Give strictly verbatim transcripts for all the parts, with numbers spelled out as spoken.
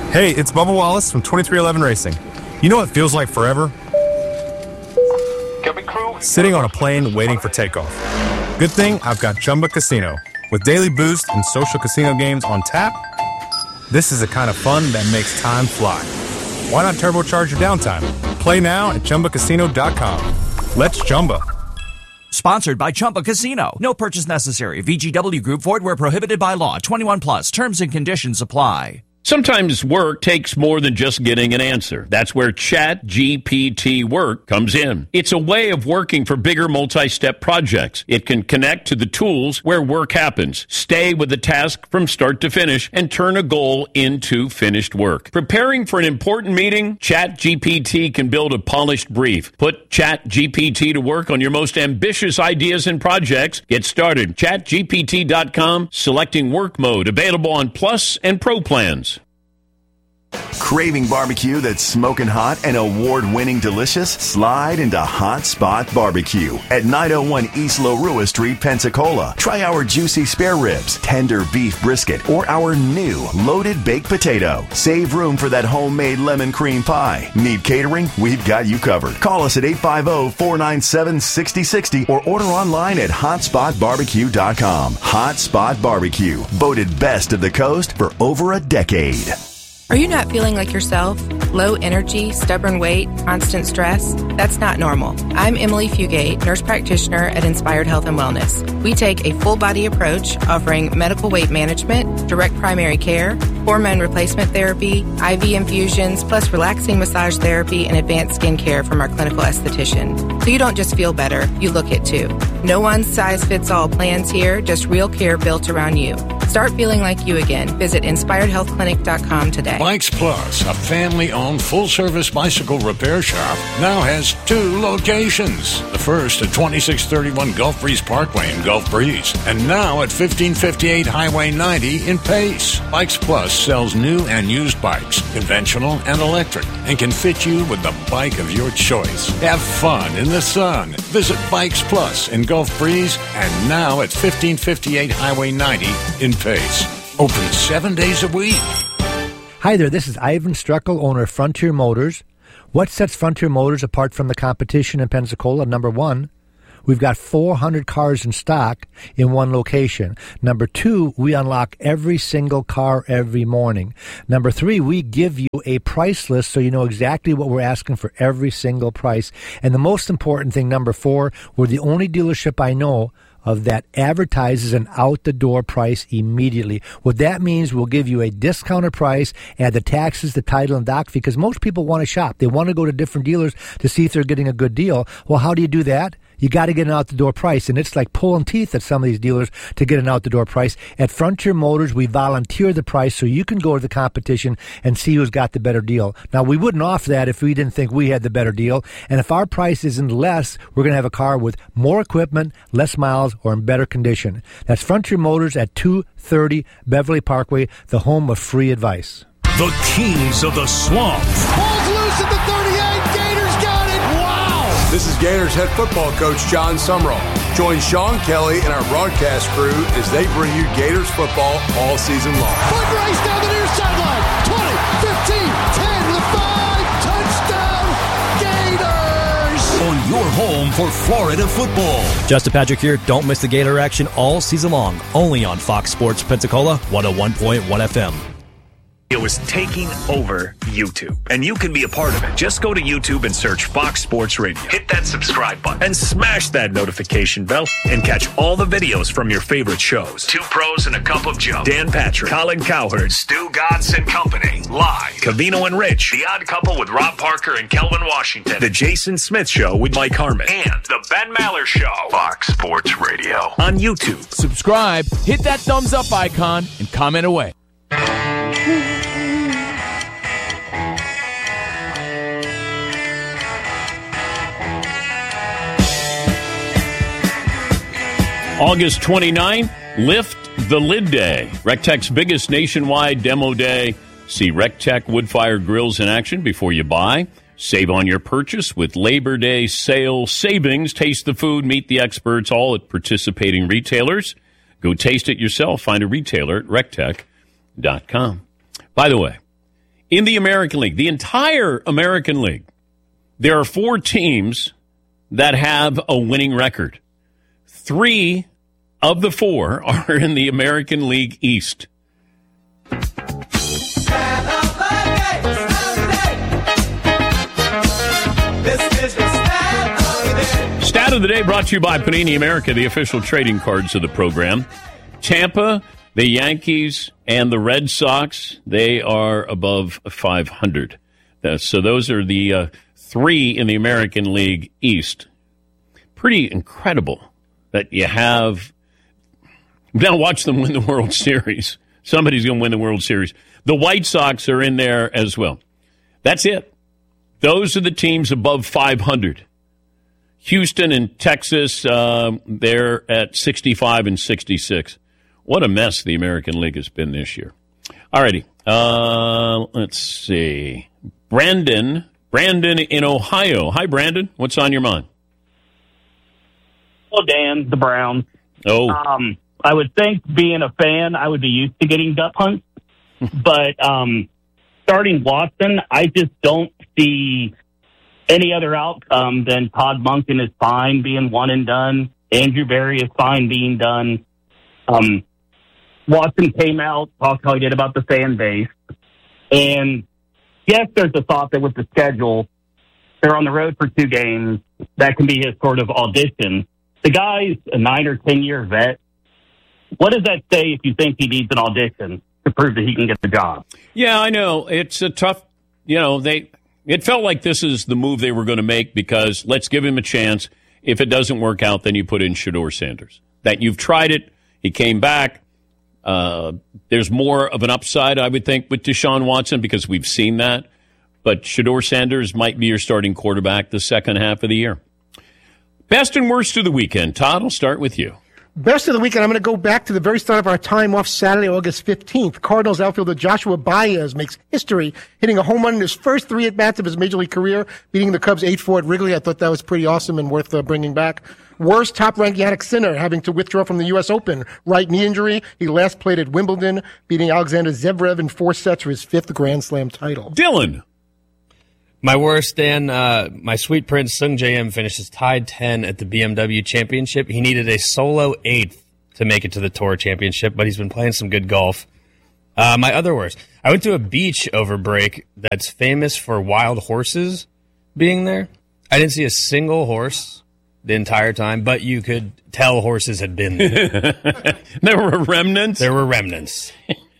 Hey, it's Bubba Wallace from twenty-three eleven Racing. You know what feels like forever? Sitting on a plane waiting for takeoff. Good thing I've got Chumba Casino. With daily boost and social casino games on tap, this is the kind of fun that makes time fly. Why not turbocharge your downtime? Play now at Chumba Casino dot com. Let's Chumba. Sponsored by Chumba Casino. No purchase necessary. V G W Group. Void where prohibited by law. twenty-one plus. Terms and conditions apply. Sometimes work takes more than just getting an answer. That's where ChatGPT Work comes in. It's a way of working for bigger multi-step projects. It can connect to the tools where work happens, stay with the task from start to finish, and turn a goal into finished work. Preparing for an important meeting? ChatGPT can build a polished brief. Put ChatGPT to work on your most ambitious ideas and projects. Get started. Chat G P T dot com, selecting work mode, available on Plus and Pro plans. Craving barbecue that's smoking hot and award-winning delicious? Slide into Hot Spot Barbecue at nine oh one East Larua Street, Pensacola. Try our juicy spare ribs, tender beef brisket, or our new loaded baked potato. Save room for that homemade lemon cream pie. Need catering? We've got you covered. Call us at eight five zero, four nine seven, six zero six zero or order online at hot spot barbecue dot com. Hot Spot Barbecue, voted best of the coast for over a decade. Are you not feeling like yourself? Low energy, stubborn weight, constant stress? That's not normal. I'm Emily Fugate, nurse practitioner at Inspired Health and Wellness. We take a full body approach offering medical weight management, direct primary care, hormone replacement therapy, I V infusions, plus relaxing massage therapy and advanced skin care from our clinical esthetician. So you don't just feel better, you look it too. No one size fits all plans here, just real care built around you. Start feeling like you again. Visit inspired health clinic dot com today. Bikes Plus, a family-owned full-service bicycle repair shop, now has two locations. The first at twenty-six thirty-one Gulf Breeze Parkway in Gulf Breeze, and now at fifteen fifty-eight Highway ninety in Pace. Bikes Plus sells new and used bikes, conventional and electric, and can fit you with the bike of your choice. Have fun in the sun. Visit Bikes Plus in Gulf Breeze, and now at fifteen fifty-eight Highway ninety in Pace. Open seven days a week. Hi there, this is Ivan Struckel, owner of Frontier Motors. What sets Frontier Motors apart from the competition in Pensacola? Number one, we've got four hundred cars in stock in one location. Number two, we unlock every single car every morning. Number three, we give you a price list so you know exactly what we're asking for every single price. And the most important thing, number four, we're the only dealership I know of that advertises an out-the-door price immediately. What that means, we'll give you a discounted price, add the taxes, the title, and doc fee, because most people want to shop. They want to go to different dealers to see if they're getting a good deal. Well, how do you do that? You got to get an out-the-door price, and it's like pulling teeth at some of these dealers to get an out-the-door price. At Frontier Motors, we volunteer the price so you can go to the competition and see who's got the better deal. Now, we wouldn't offer that if we didn't think we had the better deal, and if our price isn't less, we're going to have a car with more equipment, less miles, or in better condition. That's Frontier Motors at two thirty Beverly Parkway, the home of free advice. The Kings of the Swamp. Ball's loose at the thirty-eight. Gators got it. Wow. This is Gators head football coach John Sumrall. Join Sean Kelly and our broadcast crew as they bring you Gators football all season long. Foot race down the near sideline. twenty, fifteen, ten, the five. Touchdown, Gators. On your home for Florida football. Justin Patrick here. Don't miss the Gator action all season long. Only on Fox Sports Pensacola, one oh one point one F M. It was taking over YouTube, and you can be a part of it. Just go to YouTube and search Fox Sports Radio. Hit that subscribe button and smash that notification bell and catch all the videos from your favorite shows. Two Pros and a Cup of Joe. Dan Patrick, Colin Cowherd, Stu Godson and Company. Live. Cavino and Rich. The Odd Couple with Rob Parker and Kelvin Washington. The Jason Smith Show with Mike Harmon. And The Ben Maller Show. Fox Sports Radio. On YouTube. Subscribe, hit that thumbs up icon, and comment away. August twenty-ninth, Lift the Lid Day. RecTech's biggest nationwide demo day. See RecTech Woodfire Grills in action before you buy. Save on your purchase with Labor Day sale savings. Taste the food, meet the experts, all at participating retailers. Go taste it yourself. Find a retailer at rec tech dot com. By the way, In the American League, the entire American League, there are four teams that have a winning record. Three of the four are in the American League East. Stat of the day brought to you by Panini America, the official trading cards of the program. Tampa, the Yankees, and the Red Sox, they are above five hundred. Uh, so those are the uh, three in the American League East. Pretty incredible that you have. Now watch them win the World Series. Somebody's going to win the World Series. The White Sox are in there as well. That's it. Those are the teams above five hundred. Houston and Texas, uh, they're at sixty-five and sixty-six. What a mess the American League has been this year. All righty. Uh, let's see. Brandon. Brandon in Ohio. Hi, Brandon. What's on your mind? Hello, Dan, the Browns. Oh. Um, I would think, being a fan, I would be used to getting duck hunts. But um, starting Watson, I just don't see any other outcome than Todd Monken is fine being one and done. Andrew Berry is fine being done. Um, Watson came out, talked how he did about the fan base. And yes, there's a thought that with the schedule, they're on the road for two games. That can be his sort of audition. The guy's a nine or ten year vet. What does that say if you think he needs an audition to prove that he can get the job? Yeah, I know. It's a tough, you know, they, it felt like this is the move they were going to make because let's give him a chance. If it doesn't work out, then you put in Shedeur Sanders. That you've tried it. He came back. Uh, there's more of an upside, I would think, with Deshaun Watson because we've seen that. But Shedeur Sanders might be your starting quarterback the second half of the year. Best and worst of the weekend. Todd, I'll start with you. Best of the weekend, I'm going to go back to the very start of our time off Saturday, August fifteenth. Cardinals outfielder Joshua Baez makes history, hitting a home run in his first three at-bats of his major league career, beating the Cubs eight four at Wrigley. I thought that was pretty awesome and worth uh, bringing back. Worst, top-ranked Jannik Sinner having to withdraw from the U S Open. Right knee injury. He last played at Wimbledon, beating Alexander Zverev in four sets for his fifth Grand Slam title. Dylan. My worst, Dan, uh, my sweet prince, Sung J M, finishes tied ten at the B M W Championship. He needed a solo eighth to make it to the Tour Championship, but he's been playing some good golf. Uh, my other worst, I went to a beach over break that's famous for wild horses being there. I didn't see a single horse the entire time, but you could tell horses had been there. There were remnants? There were remnants.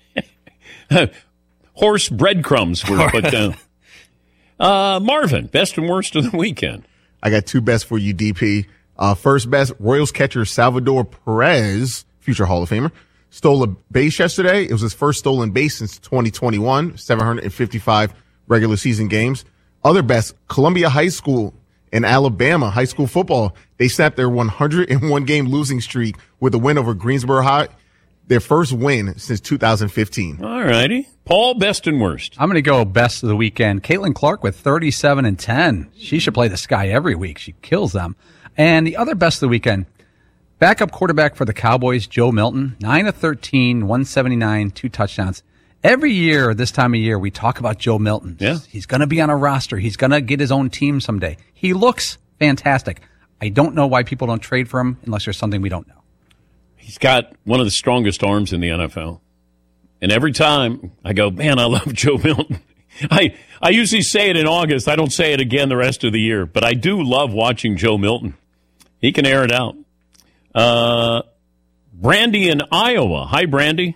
Horse breadcrumbs were put down. Uh, Marvin, best and worst of the weekend. I got two best for you, D P. Uh, first best, Royals catcher Salvador Perez, future Hall of Famer, stole a base yesterday. It was his first stolen base since twenty twenty-one, seven hundred fifty-five regular season games. Other best, Columbia High School in Alabama, high school football. They snapped their one hundred one game losing streak with a win over Greensboro High, their first win since two thousand fifteen. All righty. Paul, best and worst. I'm going to go best of the weekend. Caitlin Clark with thirty-seven and ten. She should play the Sky every week. She kills them. And the other best of the weekend, backup quarterback for the Cowboys, Joe Milton, nine of thirteen, one seventy-nine, two touchdowns. Every year, this time of year, we talk about Joe Milton. Yeah. He's going to be on a roster. He's going to get his own team someday. He looks fantastic. I don't know why people don't trade for him unless there's something we don't know. He's got one of the strongest arms in the N F L. And every time I go, man, I love Joe Milton. I, I usually say it in August. I don't say it again the rest of the year. But I do love watching Joe Milton. He can air it out. Uh, Brandy in Iowa. Hi, Brandy.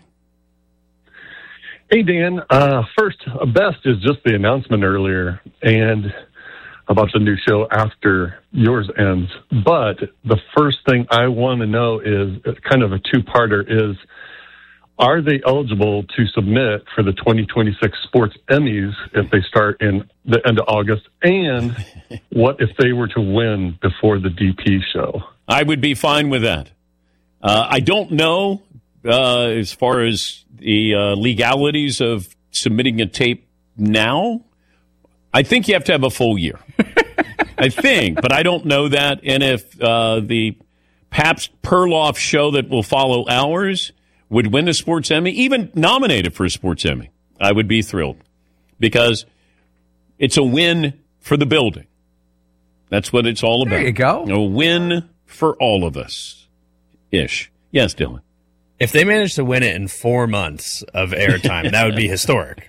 Hey, Dan. Uh, first, best is just the announcement earlier and about the new show after yours ends. But the first thing I want to know is kind of a two-parter is, are they eligible to submit for the twenty twenty-six Sports Emmys if they start in the end of August? And what if they were to win before the D P show? I would be fine with that. Uh, I don't know uh, as far as the uh, legalities of submitting a tape now. I think you have to have a full year. I think, but I don't know that. And if uh, the Pabst Perloff show that will follow ours would win the Sports Emmy, even nominated for a Sports Emmy, I would be thrilled. because it's a win for the building. That's what it's all about. There you go. A win for all of us. Ish. Yes, Dylan. If they managed to win it in four months of airtime, that would be historic.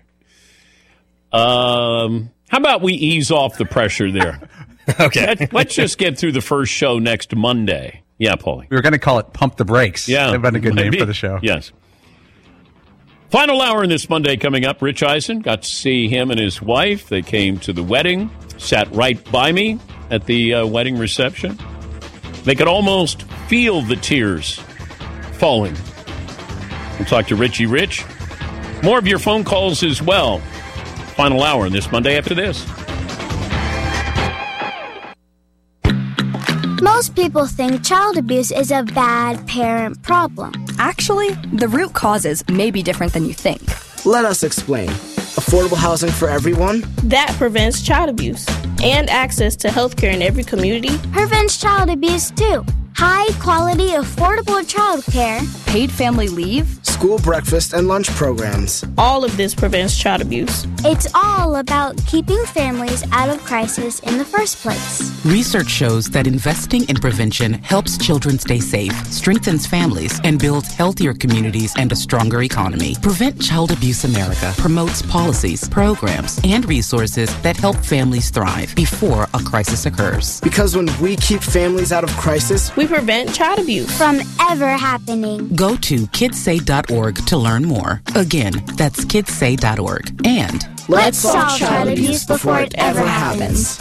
Um, how about we ease off the pressure there? Okay. Let, let's just get through the first show next Monday. Yeah, Paulie. We were going to call it Pump the Brakes. Yeah. That would have been a good maybe. name for the show. Yes. Final hour in this Monday coming up. Rich Eisen, got to see him and his wife. They came to the wedding, sat right by me at the uh, wedding reception. They could almost feel the tears falling. We'll talk to Richie Rich. More of your phone calls as well. Final hour in this Monday after this. Most people think child abuse is a bad parent problem. Actually, the root causes may be different than you think. Let us explain. Affordable housing for everyone? That prevents child abuse. And access to health care in every community. Prevents child abuse too. High quality, affordable child care. Paid family leave. School breakfast and lunch programs. All of this prevents child abuse. It's all about keeping families out of crisis in the first place. Research shows that investing in prevention helps children stay safe, strengthens families, and builds healthier communities and a stronger economy. Prevent Child Abuse America promotes policies, programs, and resources that help families thrive before a crisis occurs. Because when we keep families out of crisis, we prevent child abuse from ever happening. Go to kids say dot org to learn more. Again, that's kids say dot org. And let's solve child abuse before it ever happens.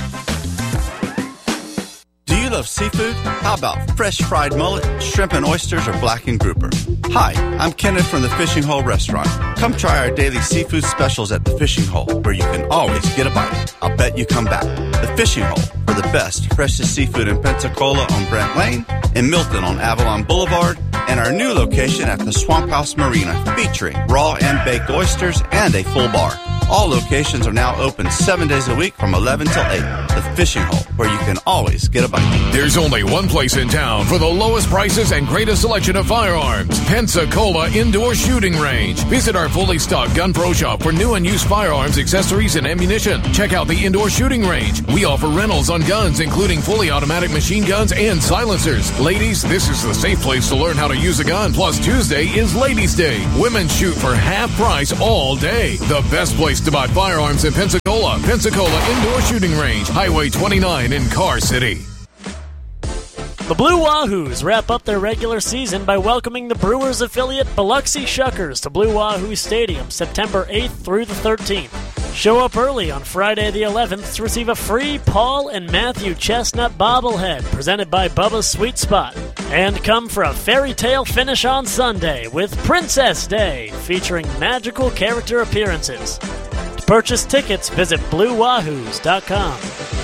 Do you love seafood? How about fresh fried mullet, shrimp and oysters, or blackened grouper? Hi, I'm Kenneth from the Fishing Hole Restaurant. Come try our daily seafood specials at the Fishing Hole, where you can always get a bite. I'll bet you come back. The Fishing Hole, for the best, freshest seafood in Pensacola on Brent Lane, in Milton on Avalon Boulevard, and our new location at the Swamp House Marina, featuring raw and baked oysters and a full bar. All locations are now open seven days a week from eleven till eight. The Fishing Hole, where you can always get a bite. There's only one place in town for the lowest prices and greatest selection of firearms. Pensacola Indoor Shooting Range. Visit our fully stocked Gun Pro shop for new and used firearms, accessories, and ammunition. Check out the Indoor Shooting Range. We offer rentals on guns, including fully automatic machine guns and silencers. Ladies, this is the safe place to learn how to use a gun. Plus, Tuesday is Ladies' Day. Women shoot for half price all day. The best place to buy firearms in Pensacola. Pensacola Indoor Shooting Range, Highway twenty-nine in Car City. The Blue Wahoos wrap up their regular season by welcoming the Brewers affiliate Biloxi Shuckers to Blue Wahoo Stadium September eighth through the thirteenth. Show up early on Friday the eleventh to receive a free Paul and Matthew Chestnut bobblehead presented by Bubba's Sweet Spot. And come for a fairy tale finish on Sunday with Princess Day featuring magical character appearances. To purchase tickets, visit blue wahoos dot com.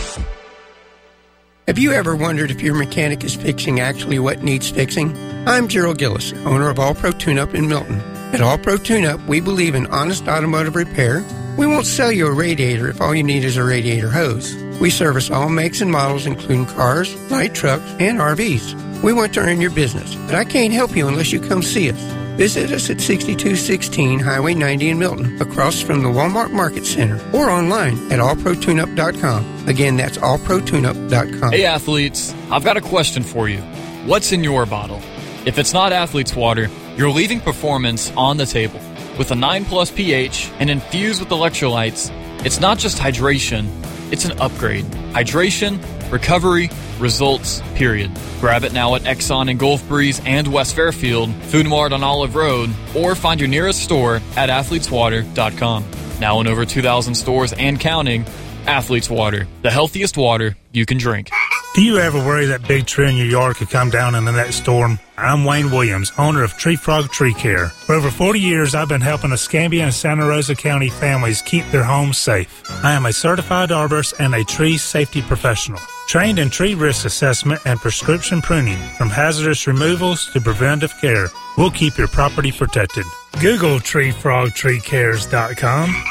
Have you ever wondered if your mechanic is fixing actually what needs fixing? I'm Gerald Gillis, owner of All Pro Tune-Up in Milton. At All Pro Tune-Up, we believe in honest automotive repair. We won't sell you a radiator if all you need is a radiator hose. We service all makes and models, including cars, light trucks, and R Vs. We want to earn your business, but I can't help you unless you come see us. Visit us at sixty-two sixteen Highway ninety in Milton, across from the Walmart Market Center, or online at all pro tune up dot com. Again, that's all pro tune up dot com. Hey athletes, I've got a question for you. What's in your bottle? If it's not Athlete's Water, you're leaving performance on the table. With a nine plus pH and infused with electrolytes, it's not just hydration, it's an upgrade. Hydration, recovery, results, period. Grab it now at Exxon and Gulf Breeze and West Fairfield, Food Mart on Olive Road, or find your nearest store at athletes water dot com. Now in over two thousand stores and counting, Athlete's Water, the healthiest water you can drink. Do you ever worry that big tree in your yard could come down in the next storm? I'm Wayne Williams, owner of Tree Frog Tree Care. For over forty years, I've been helping Escambia and Santa Rosa County families keep their homes safe. I am a certified arborist and a tree safety professional, trained in tree risk assessment and prescription pruning, from hazardous removals to preventive care. We'll keep your property protected. Google tree frog tree cares dot com.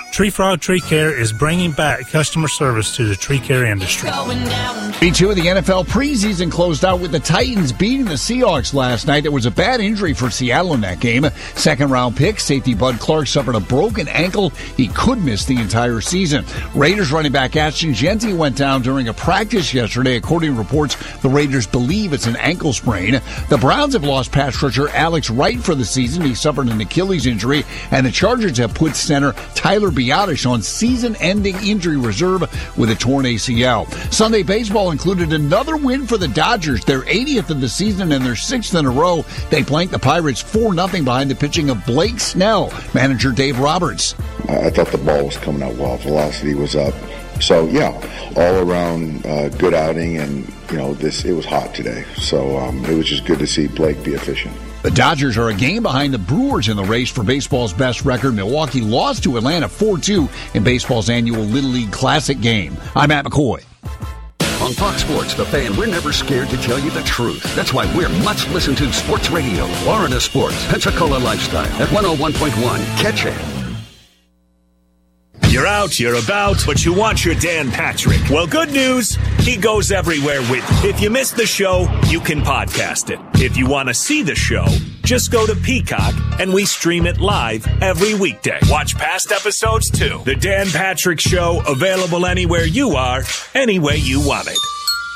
Tree Frog Tree Care is bringing back customer service to the tree care industry. B two of the N F L preseason closed out with the Titans beating the Seahawks last night. There was a bad injury for Seattle in that game. Second round pick, safety Bud Clark suffered a broken ankle. He could miss the entire season. Raiders running back Ashton Jeanty went down during a practice yesterday. According to reports, the Raiders believe it's an ankle sprain. The Browns have lost pass rusher Alex Wright for the season. He suffered an Achilles injury. And the Chargers have put center Tyler Biadasz on season-ending injury reserve with a torn A C L. Sunday baseball included another win for the Dodgers, their eightieth of the season and their sixth in a row. They blanked the Pirates four nothing behind the pitching of Blake Snell. Manager Dave Roberts. I thought the ball was coming out well. Velocity was up. So, yeah, all around uh, good outing, and, you know, this it was hot today. So um, it was just good to see Blake be efficient. The Dodgers are a game behind the Brewers in the race for baseball's best record. Milwaukee lost to Atlanta four two in baseball's annual Little League Classic game. I'm Matt McCoy. On Fox Sports, The Fan, we're never scared to tell you the truth. That's why we're much listened to sports radio. Florida Sports, Pensacola Lifestyle at one oh one point one. Catch it. You're out, you're about, but you want your Dan Patrick. Well, good news, he goes everywhere with you. If you missed the show, you can podcast it. If you want to see the show, just go to Peacock, and we stream it live every weekday. Watch past episodes, too. The Dan Patrick Show, available anywhere you are, any way you want it.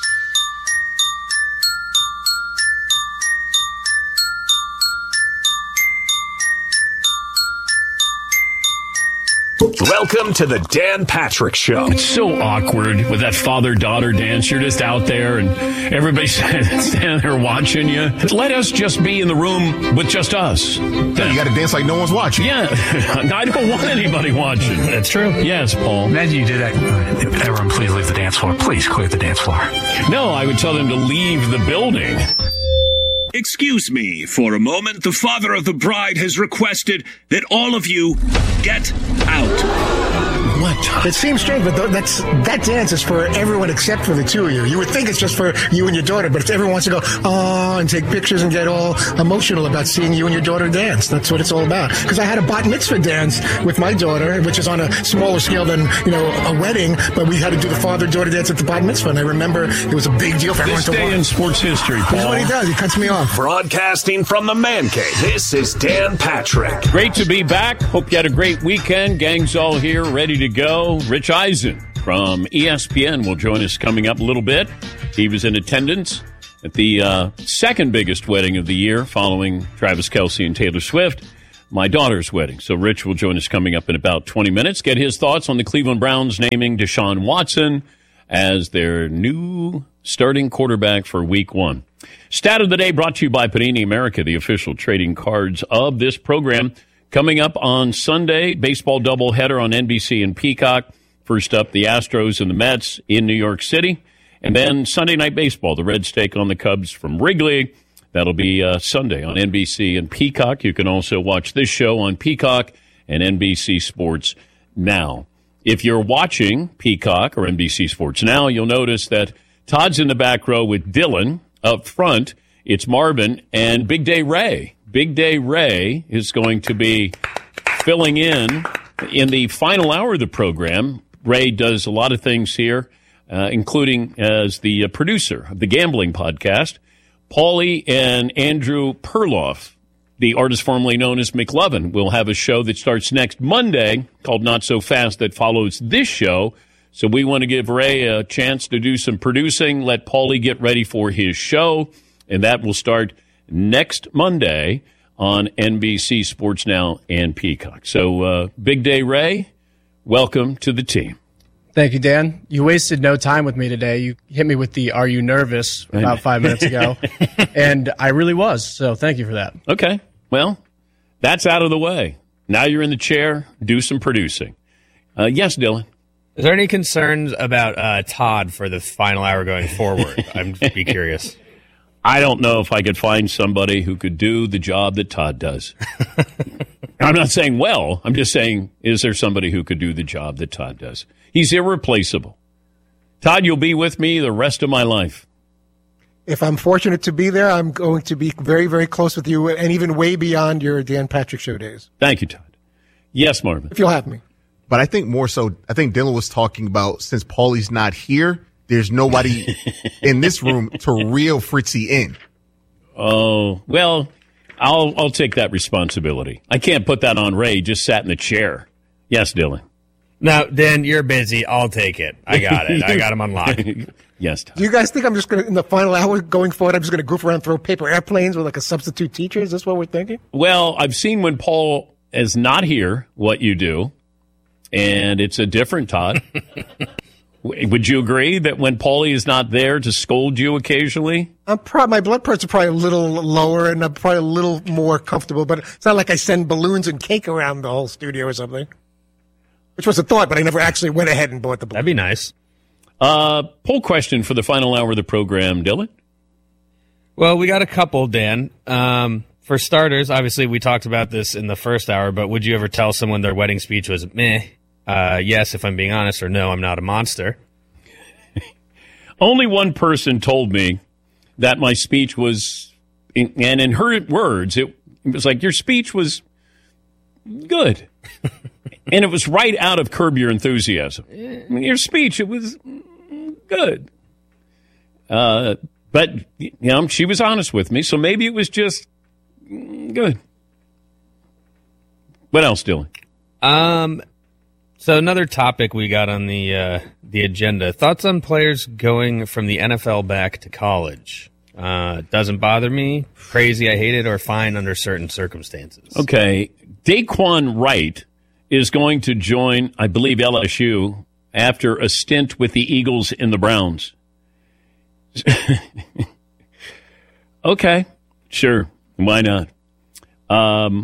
Welcome to the Dan Patrick Show. It's so awkward with that father-daughter dance. You're just out there and everybody's standing there watching you. Let us just be in the room with just us. Yeah, you got to dance like no one's watching. Yeah, I don't want anybody watching. That's true. Yes, Paul. Imagine you did that. Everyone, please leave the dance floor. Please clear the dance floor. No, I would tell them to leave the building. Excuse me for a moment. The father of the bride has requested that all of you get out. What? It seems strange, but th- that's that dance is for everyone except for the two of you. You would think it's just for you and your daughter, but it's everyone wants to go, oh, and take pictures and get all emotional about seeing you and your daughter dance. That's what it's all about. Because I had a bat mitzvah dance with my daughter, which is on a smaller scale than, you know, a wedding, but we had to do the father-daughter dance at the bat mitzvah, and I remember it was a big deal for everyone this to watch. This day in sports history, Paul. That's what he does. He cuts me off. Broadcasting from the Man Cave, this is Dan Patrick. Great to be back. Hope you had a great weekend. Gang's all here, ready to go. Rich Eisen from E S P N will join us coming up a little bit. He was in attendance at the uh, second biggest wedding of the year following Travis Kelce and Taylor Swift, my daughter's wedding. So Rich will join us coming up in about twenty minutes. Get his thoughts on the Cleveland Browns naming Deshaun Watson as their new starting quarterback for week one. Stat of the day brought to you by Panini America, the official trading cards of this program. Coming up on Sunday, baseball doubleheader on N B C and Peacock. First up, the Astros and the Mets in New York City. And then Sunday Night Baseball, the Reds take on the Cubs from Wrigley. That'll be uh, Sunday on N B C and Peacock. You can also watch this show on Peacock and N B C Sports Now. If you're watching Peacock or N B C Sports Now, you'll notice that Todd's in the back row with Dylan. Up front, it's Marvin and Big Day Ray. Big Day Ray is going to be filling in in the final hour of the program. Ray does a lot of things here, uh, including as the uh, producer of the Gambling Podcast. Paulie and Andrew Perloff, the artist formerly known as McLovin, will have a show that starts next Monday called Not So Fast that follows this show. So we want to give Ray a chance to do some producing, let Paulie get ready for his show, and that will start next Monday on N B C Sports Now and Peacock. So, uh, Big Day Ray, welcome to the team. Thank you, Dan. You wasted no time with me today. You hit me with the "Are you nervous?" about five minutes ago, and I really was. So, thank you for that. Okay. Well, that's out of the way. Now you're in the chair. Do some producing. Uh, yes, Dylan. Is there any concerns about uh, Todd for the final hour going forward? I'm just be curious. I don't know if I could find somebody who could do the job that Todd does. I'm not saying well. I'm just saying, is there somebody who could do the job that Todd does? He's irreplaceable. Todd, you'll be with me the rest of my life. If I'm fortunate to be there, I'm going to be very, very close with you and even way beyond your Dan Patrick Show days. Thank you, Todd. Yes, Marvin. If you'll have me. But I think more so, I think Dylan was talking about since Paulie's not here, there's nobody in this room to reel Fritzy in. Oh, well, I'll I'll take that responsibility. I can't put that on Ray. He just sat in the chair. Yes, Dylan. No, Dan, you're busy. I'll take it. I got it. I got him on lock. Yes, Tom. Do you guys think I'm just going to, in the final hour going forward, I'm just going to goof around and throw paper airplanes with like a substitute teacher? Is this what we're thinking? Well, I've seen when Paul is not here what you do, and it's a different Todd. Would you agree that when Paulie is not there to scold you occasionally? I'm pro- my blood pressure is probably a little lower and I'm probably a little more comfortable, but it's not like I send balloons and cake around the whole studio or something. Which was a thought, but I never actually went ahead and bought the balloon. That'd be nice. Uh, poll question for the final hour of the program, Dylan? Well, we got a couple, Dan. Um, for starters, obviously we talked about this in the first hour, but would you ever tell someone their wedding speech was meh? Uh, yes, if I'm being honest, or no, I'm not a monster. Only one person told me that my speech was, and in her words, it, it was like, your speech was good. And it was right out of Curb Your Enthusiasm. I mean, your speech, it was good. Uh, but, you know, she was honest with me, so maybe it was just good. What else, Dylan? Um, so another topic we got on the uh, the agenda. Thoughts on players going from the N F L back to college? Uh, doesn't bother me. Crazy, I hate it, or fine under certain circumstances. Okay. Daquan Wright is going to join, I believe, L S U after a stint with the Eagles and the Browns. Okay, sure. Why not? Um,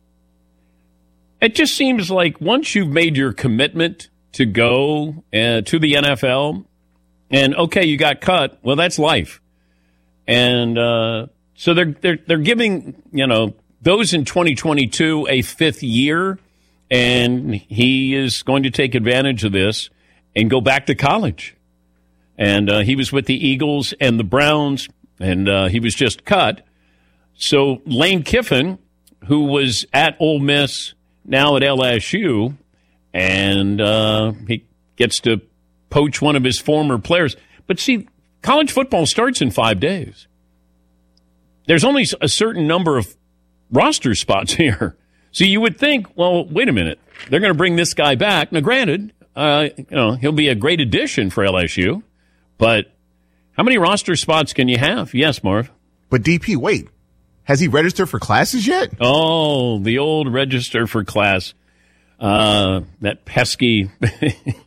it just seems like once you've made your commitment to go uh, to the N F L, and okay, you got cut, well, that's life. And uh, so they're, they're, they're giving, you know, those in twenty twenty-two a fifth year. And he is going to take advantage of this and go back to college. And uh, he was with the Eagles and the Browns, and uh, he was just cut. So Lane Kiffin, who was at Ole Miss, now at L S U, and uh, he gets to poach one of his former players. But see, college football starts in five days. There's only a certain number of roster spots here. So you would think, well, wait a minute, they're going to bring this guy back. Now, granted, uh, you know, he'll be a great addition for L S U, but how many roster spots can you have? Yes, Marv. But D P, wait, has he registered for classes yet? Oh, the old register for class. Uh, that pesky.